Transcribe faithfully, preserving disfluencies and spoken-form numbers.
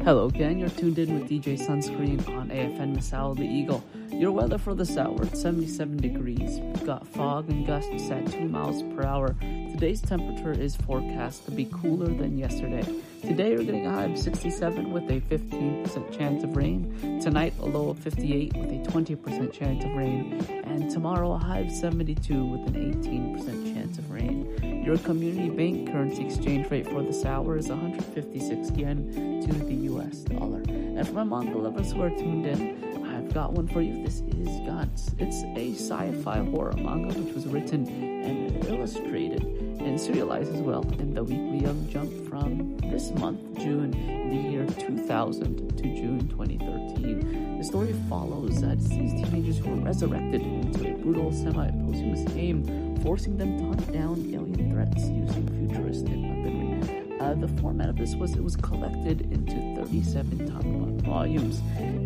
Hello gang, you're tuned in with D J Sunscreen on A F N Masao the Eagle. Your weather for this hour, it's seventy-seven degrees. We've got fog and gusts at two miles per hour. Today's temperature is forecast to be cooler than yesterday. Today we're getting a high of sixty-seven with a fifteen percent chance of rain. Tonight a low of fifty-eight with a twenty percent chance of rain. And tomorrow a high of seventy-two with an eighteen percent chance of rain. Your community bank currency exchange rate for this hour is one hundred fifty-six yen to the U S dollar. And for my manga lovers who are tuned in, I've got one for you. This is Guns. It's a sci-fi horror manga which was written and illustrated and serialized as well in the Weekly Young Jump from this month, June, in the year two thousand to June twenty thirteen. The story follows uh, deceased teenagers who are resurrected into a brutal semi-posthumous game, forcing them to hunt down alien threats using futuristic weaponry. Uh, the format of this was it was collected into thirty-seven tankobon volumes,